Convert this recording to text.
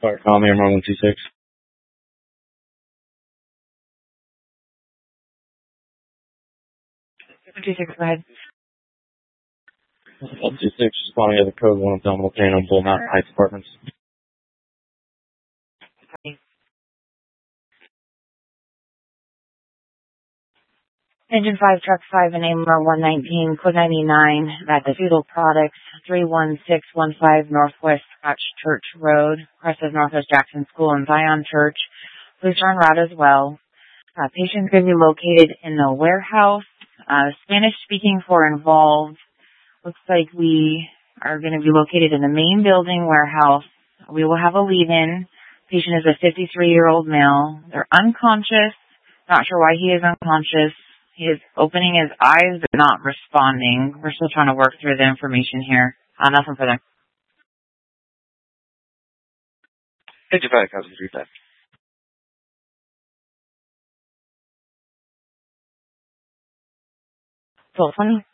Sorry, call me, I'm 126. 126, go ahead. 126, responding to the code 1 of Domino Plain on Bull Mountain Heights Apartments. Engine 5, Truck 5, and AMR 119, Code 99, at the Feudal Products, 31615 Northwest Scotch Church Road, crosses Northwest Jackson School and Zion Church. Police are en route as well. Patient's going to be located in the warehouse. Spanish speaking for involved. Looks like we are going to be located in the main building warehouse. We will have a lead-in. Patient is a 53-year-old male. They're unconscious. Not sure why he is unconscious. He is opening his eyes but not responding. We're still trying to work through the information here. Nothing further. 55, copy 35. So funny.